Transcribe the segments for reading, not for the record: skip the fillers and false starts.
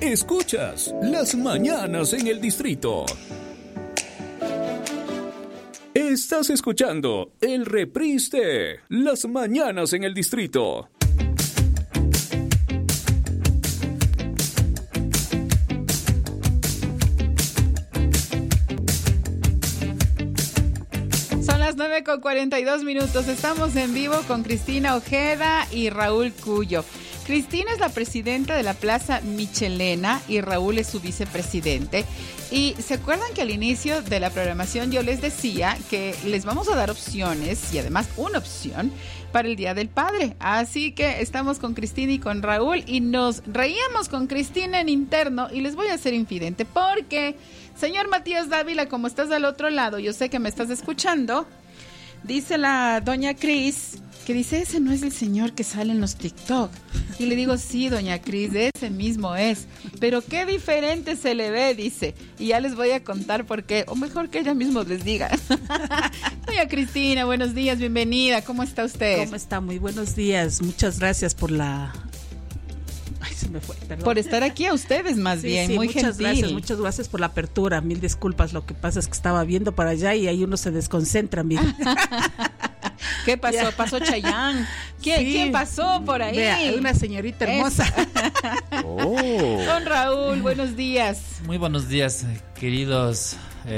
Escuchas Las Mañanas en el Distrito. Estás escuchando el reprise de Las Mañanas en el Distrito. Son las 9:42. Estamos en vivo con Cristina Ojeda y Raúl Cuyo. Cristina es la presidenta de la Plaza Michelena y Raúl es su vicepresidente. Y se acuerdan que al inicio de la programación yo les decía que les vamos a dar opciones y además una opción para el Día del Padre. Así que estamos con Cristina y con Raúl y nos reíamos con Cristina en interno y les voy a ser infidente porque, señor Matías Dávila, como estás al otro lado, yo sé que me estás escuchando, dice la doña Cris que dice, ese no es el señor que sale en los TikTok. Y le digo, sí, doña Cris, ese mismo es. Pero qué diferente se le ve, dice. Y ya les voy a contar por qué. O mejor que ella mismo les diga. Doña Cristina, buenos días, bienvenida. ¿Cómo está usted? ¿Cómo está? Muy buenos días. Muchas gracias por la... Ay, se me fue, perdón. Por estar aquí a ustedes más bien, sí, muy muchas gentil. Muchas gracias por la apertura. Mil disculpas, lo que pasa es que estaba viendo para allá y ahí uno se desconcentra, mira. ¿Qué pasó? Yeah. ¿Pasó Chayanne? ¿Quién pasó por ahí? Vea, una señorita hermosa. Don Raúl, buenos días. Muy buenos días, queridos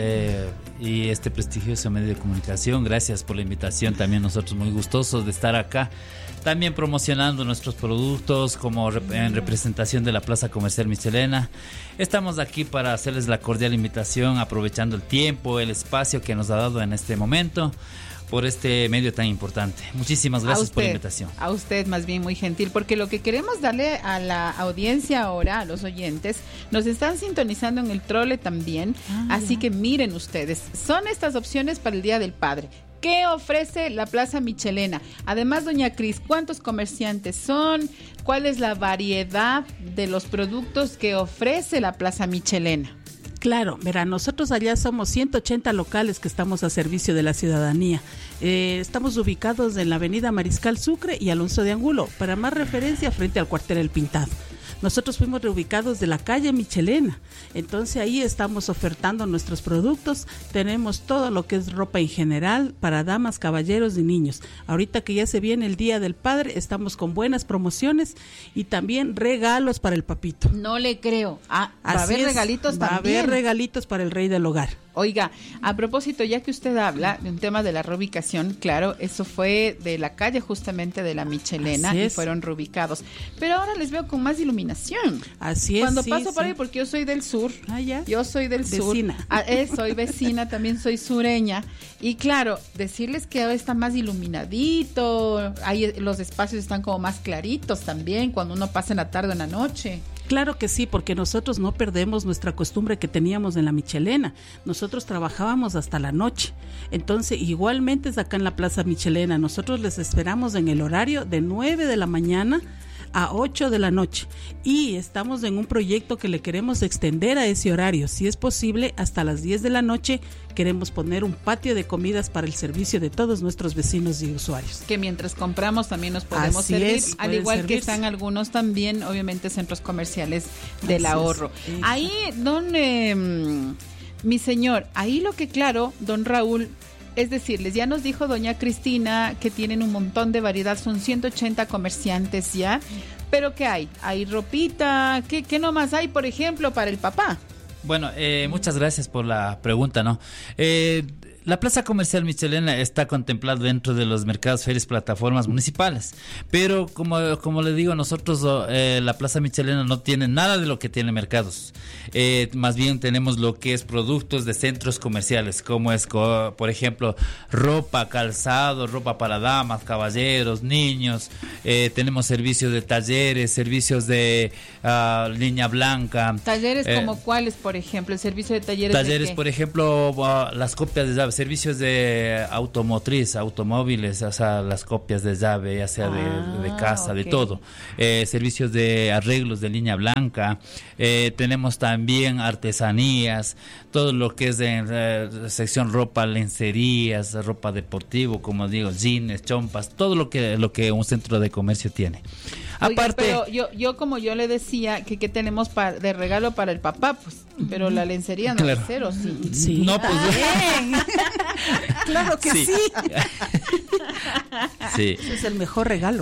y este prestigioso medio de comunicación. Gracias por la invitación. También nosotros muy gustosos de estar acá. También promocionando nuestros productos como en representación de la Plaza Comercial Michelena. Estamos aquí para hacerles la cordial invitación, aprovechando el tiempo, el espacio que nos ha dado en este momento, por este medio tan importante. Muchísimas gracias por la invitación. A usted más bien muy gentil, porque lo que queremos darle a la audiencia ahora, a los oyentes, nos están sintonizando en el Trole también, así que miren ustedes, son estas opciones para el Día del Padre. ¿Qué ofrece la Plaza Michelena? Además, doña Cris, ¿cuántos comerciantes son? ¿Cuál es la variedad de los productos que ofrece la Plaza Michelena? Claro, verá, nosotros allá somos 180 locales que estamos a servicio de la ciudadanía. Estamos ubicados en la avenida Mariscal Sucre y Alonso de Angulo, para más referencia frente al cuartel El Pintado. Nosotros fuimos reubicados de la calle Michelena, entonces ahí estamos ofertando nuestros productos. Tenemos todo lo que es ropa en general para damas, caballeros y niños. Ahorita que ya se viene el Día del Padre, estamos con buenas promociones y también regalos para el papito. No le creo. Va a haber regalitos también. Va a haber regalitos para el rey del hogar. Oiga, a propósito, ya que usted habla de un tema de la reubicación, claro, eso fue de la calle justamente de la Michelena y fueron reubicados. Pero ahora les veo con más iluminación. Así es. Cuando paso por ahí, porque yo soy del sur. ¿Ya? Yo soy del vecina. Sur. Soy vecina, también soy sureña. Y claro, decirles que ahora está más iluminadito, ahí los espacios están como más claritos también cuando uno pasa en la tarde o en la noche. Claro que sí, porque nosotros no perdemos nuestra costumbre que teníamos en la Michelena. Nosotros trabajábamos hasta la noche. Entonces, igualmente es acá en la Plaza Michelena. Nosotros les esperamos en el horario de 9 de la mañana a 8 de la noche. Y estamos en un proyecto que le queremos extender a ese horario. Si es posible, hasta las 10 de la noche queremos poner un patio de comidas para el servicio de todos nuestros vecinos y usuarios. Que mientras compramos también nos podemos servir, al igual servirse. Que están algunos también, obviamente, centros comerciales del ahorro. Ahí, mi señor, ahí lo que claro, don Raúl, es decirles, ya nos dijo doña Cristina que tienen un montón de variedad, son 180 comerciantes ya, pero ¿qué hay? ¿Hay ropita? ¿Qué nomás hay, por ejemplo, para el papá? Bueno, muchas gracias por la pregunta, ¿no? La Plaza Comercial Michelena está contemplada dentro de los mercados, ferias, plataformas municipales, pero como le digo, nosotros la Plaza Michelena no tiene nada de lo que tiene mercados. Más bien tenemos lo que es productos de centros comerciales, como es, por ejemplo, ropa, calzado, ropa para damas, caballeros, niños. Tenemos servicios de talleres, servicios de línea blanca. ¿Talleres como cuáles, por ejemplo? ¿El servicio de talleres? Talleres, por ejemplo, las copias de llaves, servicios de automotriz, automóviles, o sea, las copias de llave, ya sea de casa, okay. De todo. Servicios de arreglos de línea blanca. Tenemos también artesanías, todo lo que es de sección ropa, lencerías, ropa deportivo, como digo, jeans, chompas, todo lo que un centro de comercio tiene. Aparte, pero yo como yo le decía que tenemos de regalo para el papá, pues, pero la lencería no claro. es cero, sí. Sí, no, pues claro que sí. Sí. Ese es el mejor regalo.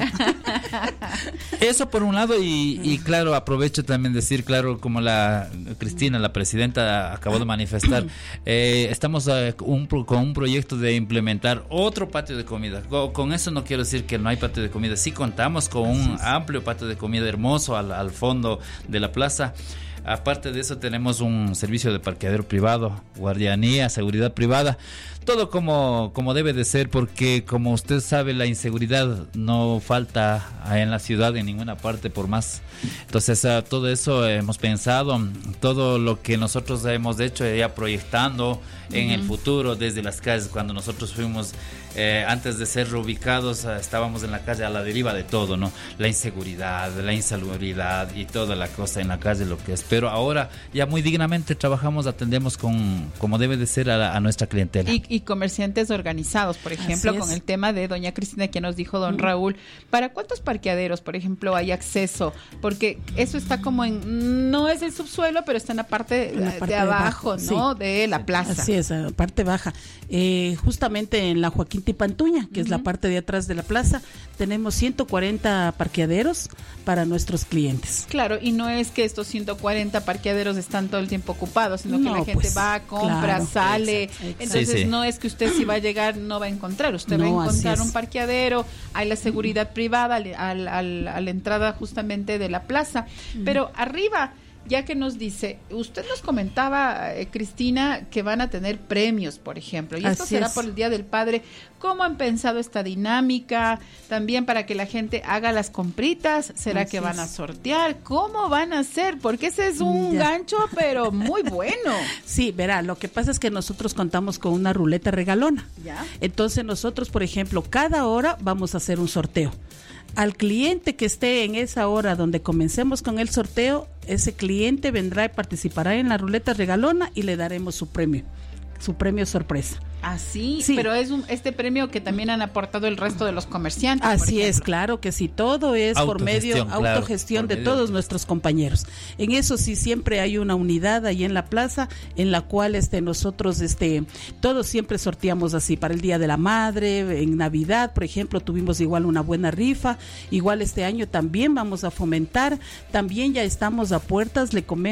Eso por un lado y claro, aprovecho también decir, claro, como la Cristina, la presidenta, acabó de manifestar, estamos con un proyecto de implementar otro patio de comida. Con eso no quiero decir que no hay patio de comida, sí contamos con un amplio patio de comida hermoso al fondo de la plaza. Aparte de eso tenemos un servicio de parqueadero privado, guardianía, seguridad privada, todo como debe de ser, porque como usted sabe, la inseguridad no falta en la ciudad en ninguna parte por más. Entonces todo eso hemos pensado, todo lo que nosotros hemos hecho ya proyectando en el futuro desde las calles. Cuando nosotros fuimos antes de ser reubicados, estábamos en la calle a la deriva de todo, ¿no? La inseguridad, la insalubridad y toda la cosa en la calle, lo que es. Pero ahora ya muy dignamente trabajamos, atendemos como debe de ser a nuestra clientela. Y comerciantes organizados, por ejemplo, con el tema de doña Cristina, que nos dijo don Raúl, ¿para cuántos parqueaderos, por ejemplo, hay acceso? Porque eso está como no es el subsuelo, pero está en la parte de abajo, ¿no? Sí. De la plaza. Así es, la parte baja. Justamente en la Joaquín Tipantuña, que es la parte de atrás de la plaza, tenemos 140 parqueaderos para nuestros clientes. Claro, y no es que estos 140 parqueaderos están todo el tiempo ocupados, sino que la gente va, compra, sale. Exacto. Entonces no es que usted si va a llegar no va a encontrar, usted va a encontrar un parqueadero, hay la seguridad privada a la entrada justamente de la plaza, pero arriba, ya que nos dice, usted nos comentaba, Cristina, que van a tener premios, por ejemplo, y esto será por el Día del Padre. ¿Cómo han pensado esta dinámica? También para que la gente haga las compritas, ¿será que van a sortear? ¿Cómo van a hacer? Porque ese es un gancho, pero muy bueno. Sí, verá, lo que pasa es que nosotros contamos con una ruleta regalona. ¿Ya? Entonces nosotros, por ejemplo, cada hora vamos a hacer un sorteo. Al cliente que esté en esa hora donde comencemos con el sorteo, ese cliente vendrá y participará en la ruleta regalona y le daremos su premio sorpresa. Así, sí. Pero es este premio que también han aportado el resto de los comerciantes. Así es, claro que sí, todo es por medio autogestión de todos nuestros compañeros. En eso sí siempre hay una unidad ahí en la plaza en la cual nosotros todos siempre sorteamos así para el Día de la Madre, en Navidad, por ejemplo, tuvimos igual una buena rifa, igual este año también vamos a fomentar, también ya estamos a puertas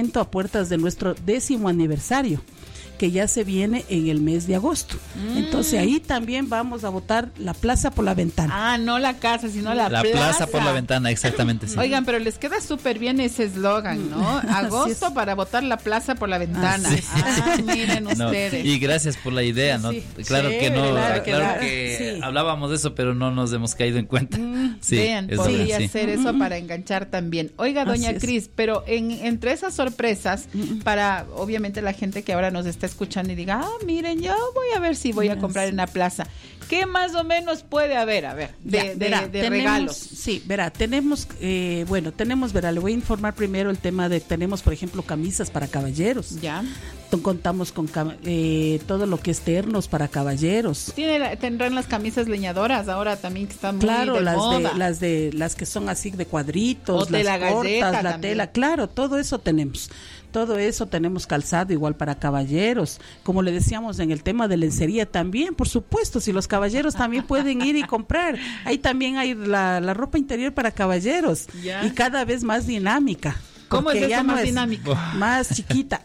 de nuestro 10º aniversario, que ya se viene en el mes de agosto. Entonces ahí también vamos a botar la plaza por la ventana. Ah, no la casa, sino la plaza. La plaza por la ventana, exactamente. Sí. Oigan, pero les queda súper bien ese eslogan, ¿no? Agosto para botar la plaza por la ventana. Miren ustedes. Y gracias por la idea, ¿no? Sí. Claro que no, claro que hablábamos de eso, pero no nos hemos caído en cuenta. Vean, podría ser eso para enganchar también. Oiga, doña Cris, pero entre esas sorpresas, para obviamente la gente que ahora nos está escuchando y diga, miren, yo voy a ver si voy a comprar en la plaza. ¿Qué más o menos puede haber? A ver, de regalos. Sí, verá, tenemos, le voy a informar primero el tema tenemos, por ejemplo, camisas para caballeros. Ya. Contamos con todo lo que es ternos para caballeros. Tendrán las camisas leñadoras ahora también que están muy de moda. Las que son así de cuadritos, o de las la cortas, galleta la también. tela, claro, todo eso tenemos. Todo eso tenemos calzado igual para caballeros, como le decíamos en el tema de lencería también, por supuesto, si los caballeros también pueden ir y comprar, ahí también hay la ropa interior para caballeros. ¿Ya? Y cada vez más dinámica. ¿Cómo es eso más dinámico? Más chiquita.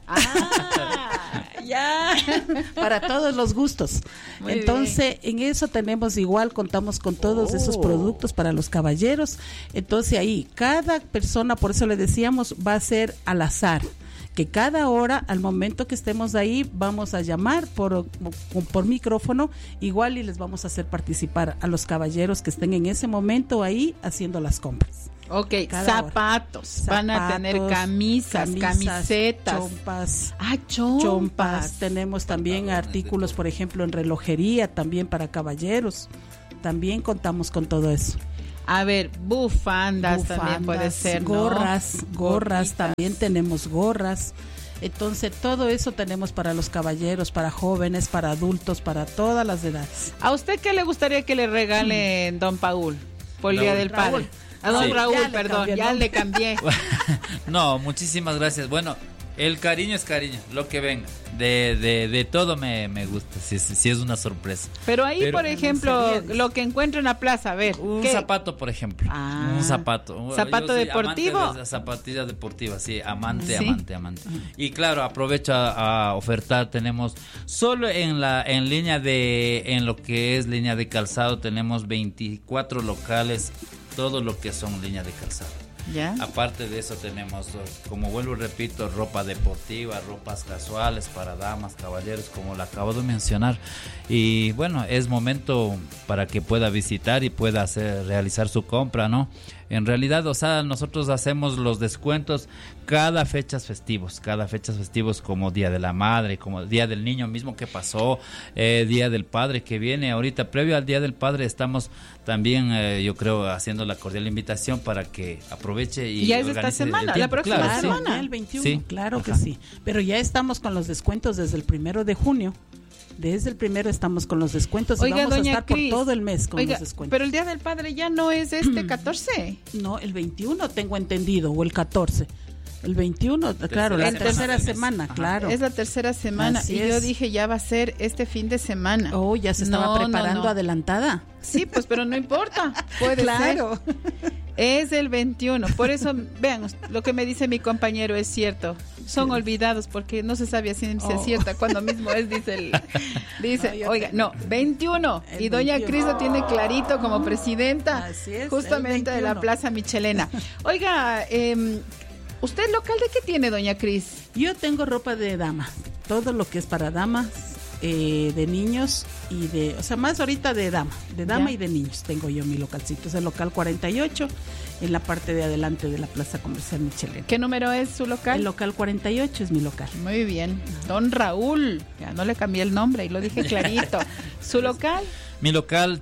Ya. Para todos los gustos. Muy Entonces, bien. En eso contamos con todos esos productos para los caballeros. Entonces ahí, cada persona, por eso le decíamos, va a ser al azar. Que cada hora, al momento que estemos ahí, vamos a llamar por micrófono, igual y les vamos a hacer participar a los caballeros que estén en ese momento ahí haciendo las compras. Ok, zapatos, van a tener camisas, camisetas, chompas. Tenemos también artículos, por ejemplo, en relojería, también para caballeros. También contamos con todo eso. A ver, bufandas también puede ser, ¿no? Gorras, también tenemos gorras. Entonces, todo eso tenemos para los caballeros, para jóvenes, para adultos, para todas las edades. ¿A usted qué le gustaría que le regalen, don Paul, por el Día del Padre? A don Sí. Raúl, Ya le perdón, cambié el ya nombre. le cambié. No, muchísimas gracias. Bueno, el cariño es cariño, lo que venga. De todo me gusta, si es una sorpresa. Pero ahí, Pero- por ejemplo, lencería, lo que encuentro en la plaza, a ver. Un ¿qué? zapato, por ejemplo. Ah. Un zapato. ¿Zapato Yo soy deportivo? amante de las zapatillas deportivas, sí, amante. ¿Sí? Y claro, aprovecho a ofertar. Tenemos solo en línea en lo que es línea de calzado, tenemos 24 locales, todo lo que son línea de calzado. ¿Ya? Aparte de eso tenemos, como vuelvo y repito, ropa deportiva, ropas casuales para damas, caballeros, como lo acabo de mencionar. Y bueno, es momento para que pueda visitar y pueda realizar su compra, ¿no? En realidad, o sea, nosotros hacemos los descuentos cada fechas festivos como Día de la Madre, como Día del Niño mismo que pasó, Día del Padre que viene ahorita. Previo al Día del Padre estamos también, yo creo, haciendo la cordial invitación para que aproveche y Ya es esta organice el semana, tiempo. la próxima Claro, sí. semana. Ya el 21, Sí. claro que Ajá. sí. Pero ya estamos con los descuentos desde el 1 de junio. Desde el 1 estamos con los descuentos y Oiga, vamos a doña estar Cris, por todo el mes con oiga, los descuentos. pero el Día del Padre ya no es este 14. No, el 21 tengo entendido, o el 14. El 21, claro, la semana tercera del mes. semana, Ajá. claro. Es la tercera semana Así y es. yo dije ya va a ser este fin de semana. Oh, ya se estaba No, no, preparando no. adelantada. Sí, pues pero no importa, puede Claro. ser. Es el 21, por eso vean, lo que me dice mi compañero es cierto. Son olvidados porque no se sabe si es cierta cuando mismo es dice No, yo oiga, no, 21 El y doña 21. Cris lo tiene clarito como presidenta Así es, justamente el de la 21. Plaza Michelena. Oiga, ¿usted local de qué tiene, doña Cris? Yo tengo ropa de dama, todo lo que es para damas, de niños y o sea, más ahorita de dama Ya. y de niños. Tengo yo mi localcito, es el local 48, en la parte de adelante de la Plaza Comercial Michelena. ¿Qué número es su local? El local 48 es mi local. Muy bien, don Raúl, ya no le cambié el nombre y lo dije clarito. ¿Su local? Mi local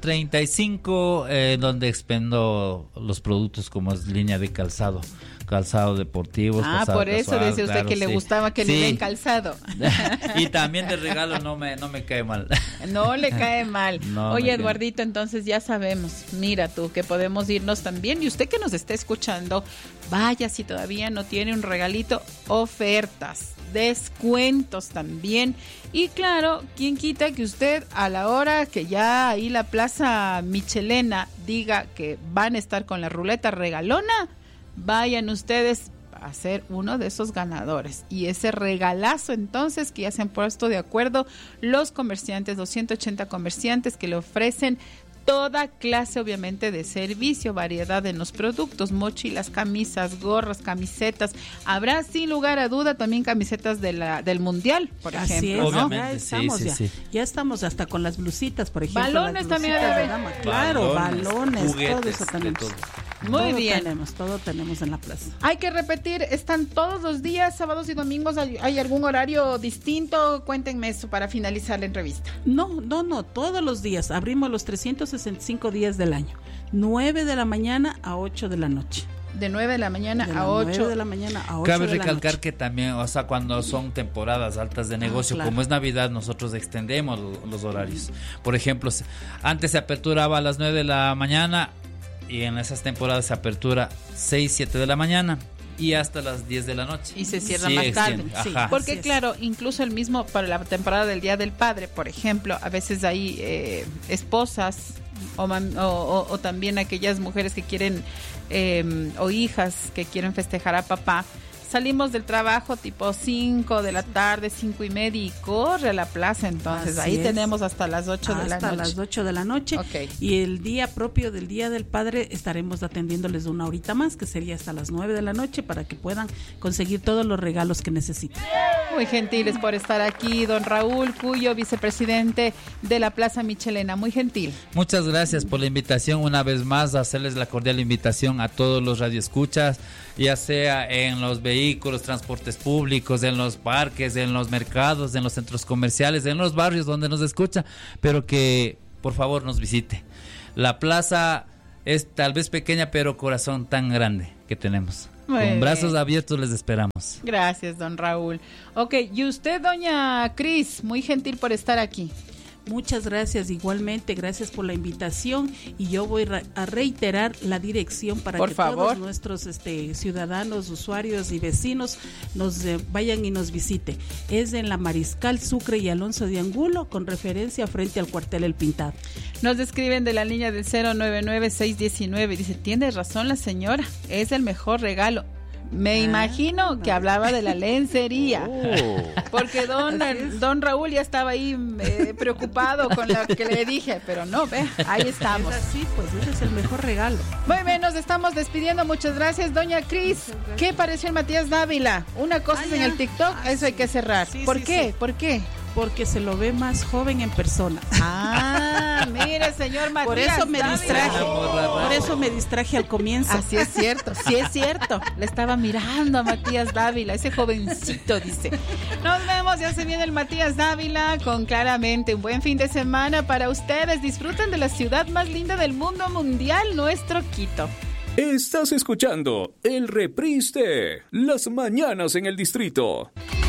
35, donde expendo los productos como es línea de calzado deportivo. Calzado por eso casual, dice usted claro, que le sí. gustaba que Sí. le den calzado. Y también de regalo no me cae mal. No le cae mal. No me Oye, cae Eduardito, entonces ya sabemos, mira tú, que podemos irnos también. Y usted que nos está escuchando, vaya si todavía no tiene un regalito, ofertas, descuentos también. Y claro, ¿quién quita que usted a la hora que ya ahí la Plaza Michelena diga que van a estar con la ruleta regalona, vayan ustedes a ser uno de esos ganadores? Y ese regalazo entonces que ya se han puesto de acuerdo los comerciantes, 280 comerciantes que le ofrecen toda clase obviamente de servicio, variedad en los productos, mochilas, camisas, gorras, camisetas. Habrá sin lugar a duda también camisetas del Mundial, por Así ejemplo, es, ¿no? Obviamente. ya estamos sí, ya. sí. Ya estamos hasta con las blusitas, por ejemplo. Balones las también blusitas debe. de dama. Claro, balones, juguetes, todo eso de tenemos. todo. Muy Todo bien. todo tenemos en la plaza. Hay que repetir, ¿están todos los días, sábados y domingos? ¿Hay algún horario distinto? Cuéntenme eso para finalizar la entrevista. No, todos los días. Abrimos los 365 días del año. 9 de la mañana a 8 de la noche. De 9 de la mañana De a las 8. 9 de la mañana a 8 Cabe de la recalcar noche. que también, o sea, cuando son temporadas altas de negocio, claro. como es Navidad, nosotros extendemos los horarios. Por ejemplo, antes se aperturaba a las 9 de la mañana y en esas temporadas se apertura 6, 7 de la mañana y hasta las 10 de la noche. Y se cierra Sí, más tarde. extiende, Sí. ajá. Porque Así es. claro, incluso el mismo para la temporada del Día del Padre, por ejemplo, a veces hay esposas o también aquellas mujeres que quieren o hijas que quieren festejar a papá. Salimos del trabajo tipo 5 de la tarde, 5:30 y corre a la plaza. Entonces Así ahí es. tenemos hasta las 8 de la Hasta noche. las 8 de la noche. Ok. Y el día propio del Día del Padre estaremos atendiéndoles una horita más, que sería hasta las 9 de la noche, para que puedan conseguir todos los regalos que necesiten. Muy gentiles por estar aquí, don Raúl Cuyo, vicepresidente de la Plaza Michelena. Muy gentil. Muchas gracias por la invitación. Una vez más, hacerles la cordial invitación a todos los radioescuchas, ya sea en los vehículos, transportes públicos, en los parques, en los mercados, en los centros comerciales, en los barrios donde nos escucha, pero que por favor nos visite. La plaza es tal vez pequeña, pero corazón tan grande que tenemos. Muy Con bien. brazos abiertos les esperamos. Gracias, don Raúl. Ok, y usted, doña Cris, muy gentil por estar aquí. Muchas gracias, igualmente, gracias por la invitación, y yo voy a reiterar la dirección para por que favor, todos nuestros ciudadanos, usuarios y vecinos nos vayan y nos visite. Es en la Mariscal Sucre y Alonso de Angulo, con referencia frente al cuartel El Pintado. Nos describen de la línea del 099-619, dice, tiene razón la señora, es el mejor regalo. Me imagino que hablaba de la lencería, porque don Raúl ya estaba ahí preocupado con lo que le dije, pero no, ve, ahí estamos. Es así, pues ese es el mejor regalo. Muy bien, nos estamos despidiendo, muchas gracias, doña Cris. ¿Qué pareció el Matías Dávila? Una cosa es en el TikTok, eso hay que cerrar. Sí, ¿Por sí, qué? sí. ¿Por qué? Porque se lo ve más joven en persona. Ah, mire, señor Matías. Por eso me Dávila. distraje. Por eso me distraje al comienzo. Así es cierto, sí es cierto. Le estaba mirando a Matías Dávila, ese jovencito, dice. Nos vemos, ya se viene el Matías Dávila con claramente un buen fin de semana para ustedes. Disfruten de la ciudad más linda del mundo mundial, nuestro Quito. Estás escuchando el reprise de Las Mañanas en el Distrito.